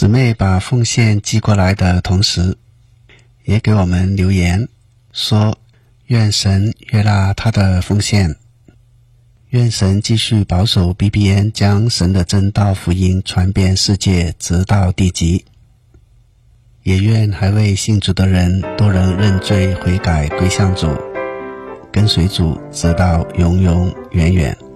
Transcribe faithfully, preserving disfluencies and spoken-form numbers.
姊妹把奉献寄过来的同时，也给我们留言说，愿神悦纳他的奉献，愿神继续保守 B B N 将神的真道福音传遍世界，直到地极。也愿还未信主的人都能认罪悔改归向主，跟随主直到永永远远。